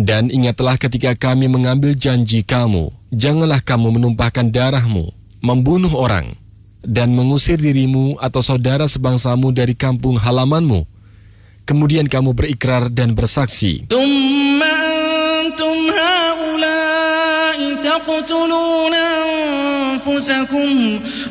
Dan ingatlah ketika kami mengambil janji kamu, janganlah kamu menumpahkan darahmu, membunuh orang, dan mengusir dirimu atau saudara sebangsamu dari kampung halamanmu. Kemudian kamu berikrar dan bersaksi.